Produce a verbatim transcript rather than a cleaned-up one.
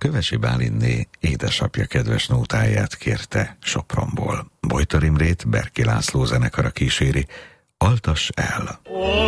Kövesi Bálintné édesapja kedves nótáját kérte Sopronból. Bojtor Imrét Berki László zenekara kíséri, Altass el!